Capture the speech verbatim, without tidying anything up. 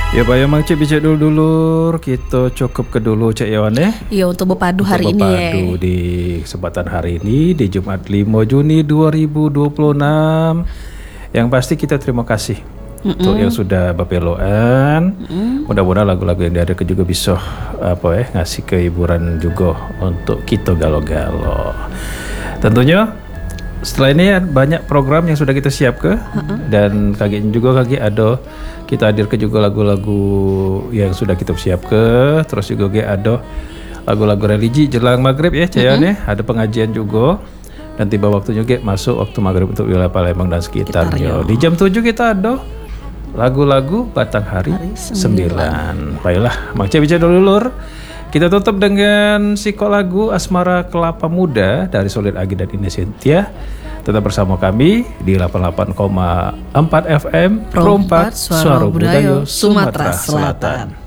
Ya Pak Mang Cik bijak dulu-dulur, kita cukup ke dulu Cik Yawan ya. Iya untuk berpadu Untuk hari ini berpadu ya. di kesempatan hari ini di Jumat lima Juni dua ribu dua puluh enam. Yang pasti kita terima kasih Mm-mm. untuk yang sudah berpeloan. Mm-mm. Mudah-mudahan lagu-lagu yang dihadirkan juga bisa apa ya ngasih kehiburan juga untuk kita galo-galo. Tentunya setelah ini banyak program yang sudah kita siap ke uh-uh. dan kaki juga kaki ada kita hadir ke juga lagu-lagu yang sudah kita siap ke, terus juga ada lagu-lagu religi jelang maghrib ya Cayan uh-huh. ya, ada pengajian juga dan tiba waktunya juga masuk waktu maghrib untuk wilayah Palembang dan sekitarnya. Di jam tujuh kita ada lagu-lagu Batang Hari, Hari sembilan. Baiklah, Mang Cik bicara dulu lur. Kita tutup dengan siko lagu Asmara Kelapa Muda dari Solid Agi dan Ines Cynthia. Tetap bersama kami di delapan puluh delapan koma empat F M Pro empat Suara Budaya Sumatera Selatan.